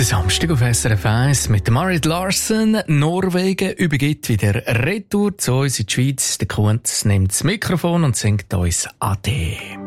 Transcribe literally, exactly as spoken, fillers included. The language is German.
Der Samstag auf S R F eins mit Marit Larsen. Norwegen übergibt wieder Retour zu uns in die Schweiz. Der Kunz nimmt das Mikrofon und singt uns Ade.